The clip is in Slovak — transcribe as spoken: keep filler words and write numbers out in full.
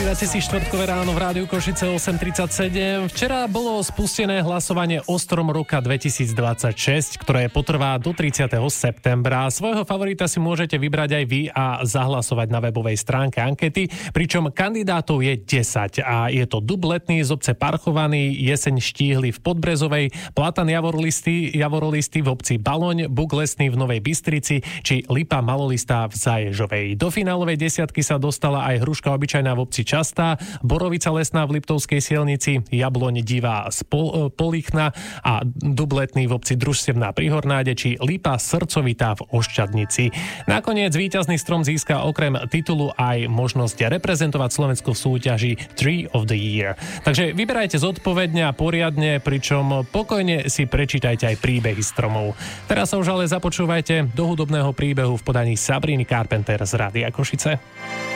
Užívate si štvrtkové ráno v Rádiu Košice osem tridsaťsedem. Včera bolo spustené hlasovanie o strom roka dvetisícdvadsaťšesť, ktoré potrvá do tridsiateho septembra. Svojho favorita si môžete vybrať aj vy a zahlasovať na webovej stránke ankety, pričom kandidátov je desať a je to dub letný z obce Parchovaný, jeseň štíhly v Podbrezovej, platan javorolisty, javorolisty v obci Baloň, buk lesný v Novej Bystrici či lipa malolistá v Zaježovej. Do finálovej desiatky sa dostala aj hruška obyčajná v obci Častá, borovica lesná v Liptovskej Sielnici, jabloň divá z Pol, Polichna a dubletný v obci Družstevná pri Hornáde či lipa srdcovitá v Oščadnici. Nakoniec víťazný strom získa okrem titulu aj možnosť reprezentovať Slovensko v súťaži Tree of the Year. Takže vyberajte zodpovedne a poriadne, pričom pokojne si prečítajte aj príbehy stromov. Teraz sa už ale započúvajte do hudobného príbehu v podaní Sabriny Carpenter z Rádia Košice.